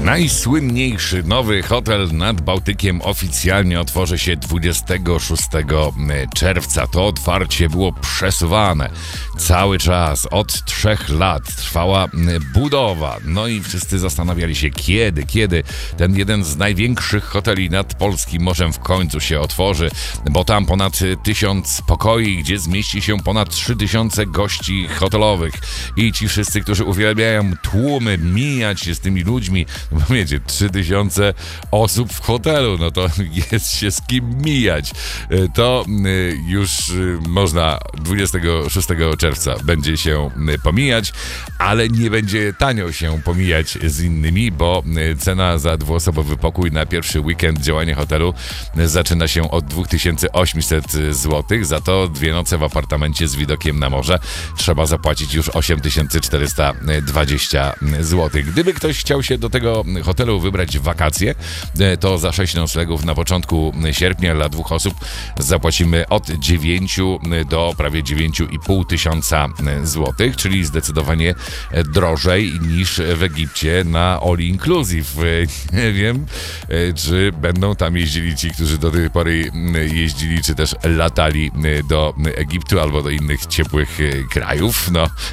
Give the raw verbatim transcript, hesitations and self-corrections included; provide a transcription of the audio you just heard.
Najsłynniejszy nowy hotel nad Bałtykiem oficjalnie otworzy się dwudziestego szóstego czerwca. To otwarcie było przesuwane cały czas. Od trzech lat trwała budowa. No i wszyscy zastanawiali się, kiedy, kiedy ten jeden z największych hoteli nad polskim morzem w końcu się otworzy, bo tam ponad tysiąc pokoi, gdzie zmieści się ponad trzy tysiące gości hotelowych. I ci wszyscy, którzy uwielbiają tłumy, mijać się z tymi ludźmi, bo wiecie, trzy tysiące osób w hotelu, no to jest się z kim mijać. To już można dwudziestego szóstego czerwca będzie się pomijać, ale nie będzie tanio się pomijać z innymi, bo cena za dwuosobowy pokój na pierwszy weekend działania hotelu zaczyna się od dwa tysiące osiemset złotych, za to dwie noce w apartamencie z widokiem na morze trzeba zapłacić już osiem tysięcy czterysta dwadzieścia złotych. Gdyby ktoś chciał się do tego hotelu wybrać w wakacje, to za sześć noclegów na początku sierpnia dla dwóch osób zapłacimy od dziewięciu do prawie dziewięciu i pół tysiąca złotych, czyli zdecydowanie drożej niż w Egipcie na all inclusive. Nie wiem, czy będą tam jeździli ci, którzy do tej pory jeździli, czy też latali do Egiptu albo do innych ciepłych krajów. No,